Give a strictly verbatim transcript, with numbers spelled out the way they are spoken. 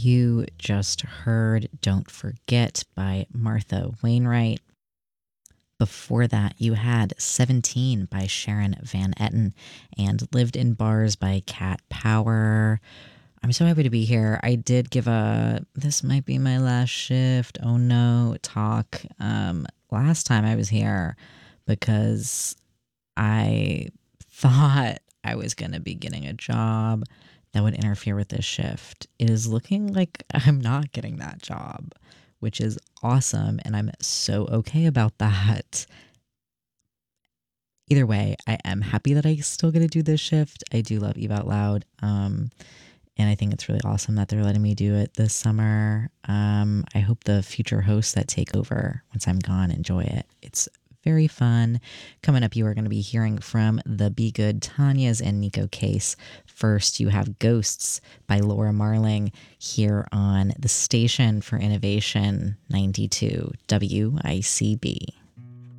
You just heard Don't Forget by Martha Wainwright. Before that, you had seventeen by Sharon Van Etten and Lived in Bars by Cat Power. I'm so happy to be here. I did give a, this might be my last shift, oh no, talk um, last time I was here because I thought I was going to be getting a job that would interfere with this shift. It is looking like I'm not getting that job, which is awesome. And I'm so okay about that. Either way, I am happy that I still get to do this shift. I do love Eve Out Loud. Um, and I think it's really awesome that they're letting me do it this summer. Um, I hope the future hosts that take over once I'm gone enjoy it. It's very fun. Coming up, you are going to be hearing from the Be Good Tanyas and Nico Case. First, you have Ghosts by Laura Marling here on the Station for Innovation ninety-two W I C B.